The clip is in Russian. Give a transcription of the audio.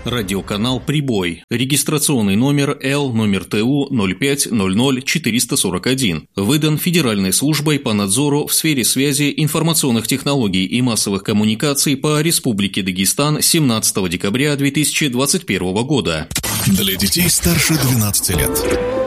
Радиоканал «Прибой». Регистрационный номер Л номер ТУ 0500441. Выдан Федеральной службой по надзору в сфере связи, информационных технологий и массовых коммуникаций по Республике Дагестан 17 декабря 2021 года. Для детей старше 12 лет.